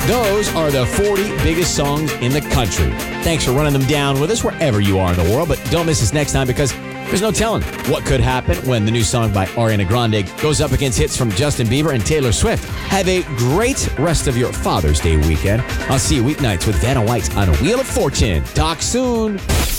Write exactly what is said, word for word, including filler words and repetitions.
Those are the forty biggest songs in the country. Thanks for running them down with us wherever you are in the world, but don't miss us next time because there's no telling what could happen when the new song by Ariana Grande goes up against hits from Justin Bieber and Taylor Swift. Have a great rest of your Father's Day weekend. I'll see you weeknights with Vanna White on Wheel of Fortune. Talk soon.